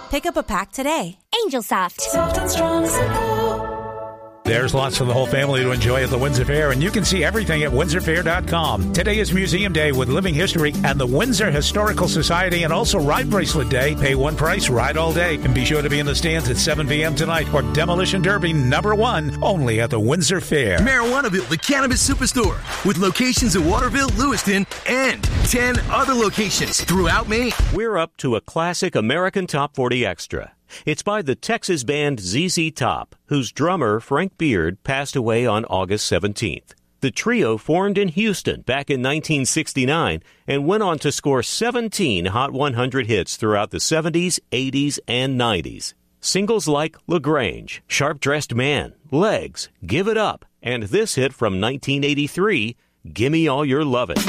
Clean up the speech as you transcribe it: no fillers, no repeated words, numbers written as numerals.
Pick up a pack today. Angel Soft. Soft and strong supple. There's lots for the whole family to enjoy at the Windsor Fair, and you can see everything at windsorfair.com. Today is Museum Day with Living History and the Windsor Historical Society, and also Ride Bracelet Day. Pay one price, ride all day. And be sure to be in the stands at 7 p.m. tonight for Demolition Derby #1, only at the Windsor Fair. Marijuanaville, the cannabis superstore, with locations in Waterville, Lewiston, and 10 other locations throughout Maine. We're up to a classic American Top 40 Extra. It's by the Texas band ZZ Top, whose drummer, Frank Beard, passed away on August 17th. The trio formed in Houston back in 1969 and went on to score 17 Hot 100 hits throughout the 70s, 80s, and 90s. Singles like LaGrange, Sharp Dressed Man, Legs, Give It Up, and this hit from 1983, Gimme All Your Lovin'.